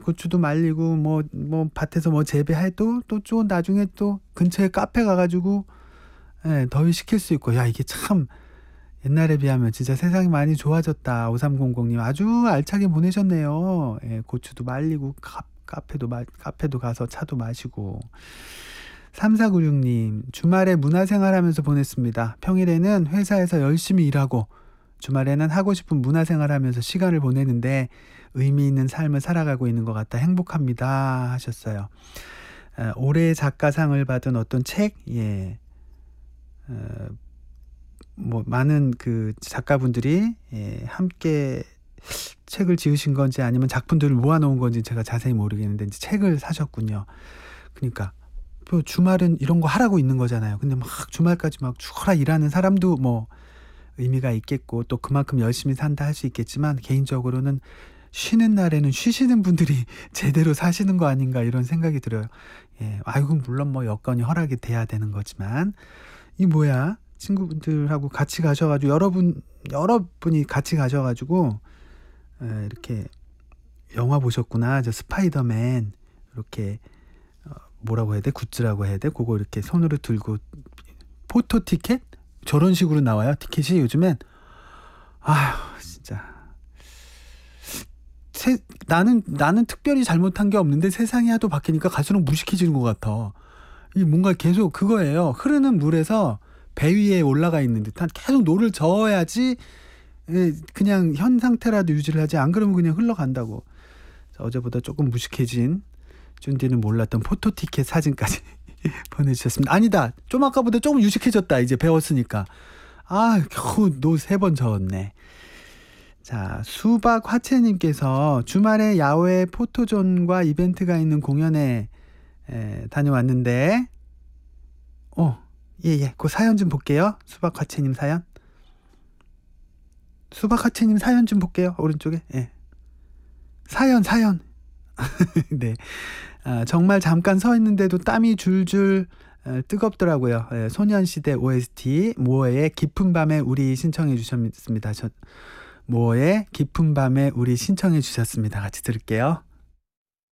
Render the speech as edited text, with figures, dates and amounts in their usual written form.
고추도 말리고 뭐 밭에서 뭐 재배해도 또 나중에 또 근처에 카페 가가지고 더위 식힐 수 있고. 야, 이게 참 옛날에 비하면 진짜 세상이 많이 좋아졌다. 5300님 아주 알차게 보내셨네요. 고추도 말리고 카페도 가서 차도 마시고. 3496님 주말에 문화생활하면서 보냈습니다. 평일에는 회사에서 열심히 일하고 주말에는 하고 싶은 문화생활하면서 시간을 보내는데 의미 있는 삶을 살아가고 있는 것 같아 행복합니다 하셨어요. 올해 작가상을 받은 어떤 책, 뭐 많은 그 작가분들이 함께 책을 지으신 건지 아니면 작품들을 모아놓은 건지 제가 자세히 모르겠는데 이제 책을 사셨군요. 그러니까 주말은 이런 거 하라고 있는 거잖아요. 근데 막 주말까지 막 죽어라 일하는 사람도 뭐 의미가 있겠고 또 그만큼 열심히 산다 할 수 있겠지만 개인적으로는 쉬는 날에는 쉬시는 분들이 제대로 사시는 거 아닌가 이런 생각이 들어요. 아이고 물론 뭐 여건이 허락이 돼야 되는 거지만 이 뭐야 친구분들하고 같이 가셔가지고 여러분이 같이 가셔가지고 이렇게 영화 보셨구나. 저 스파이더맨 이렇게 뭐라고 해야 돼? 굿즈라고 해야 돼? 그거 이렇게 손으로 들고 포토 티켓? 저런 식으로 나와요. 티켓이 요즘엔. 아휴 진짜 나는 특별히 잘못한 게 없는데 세상이 하도 바뀌니까 갈수록 무식해지는 것 같아. 이 뭔가 계속 그거예요. 흐르는 물에서 배 위에 올라가 있는 듯한 계속 노를 저어야지 그냥 현 상태라도 유지를 하지 안 그러면 그냥 흘러간다고. 어제보다 조금 무식해진 쭌디는 몰랐던 포토티켓 사진까지 보내주셨습니다. 아니다. 좀 아까보다 조금 유식해졌다. 이제 배웠으니까. 겨우 노 3번 저었네. 자, 수박 화채님께서 주말에 야외 포토존과 이벤트가 있는 공연에 다녀왔는데 그 사연 좀 볼게요. 수박 화채님 사연. 수박 화채님 사연 좀 볼게요. 오른쪽에. 사연. 네. 정말 잠깐 서 있는데도 땀이 줄줄 뜨겁더라고요. 소년시대 OST 모어의 깊은 밤에 우리 신청해 주셨습니다. 모어의 깊은 밤에 우리 신청해 주셨습니다. 같이 들을게요.